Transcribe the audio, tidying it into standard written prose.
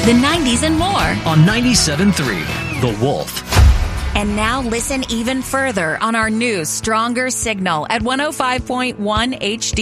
the 90s, and more. On 97.3, The Wolf. And now listen even further on our new, stronger signal at 105.1 HD.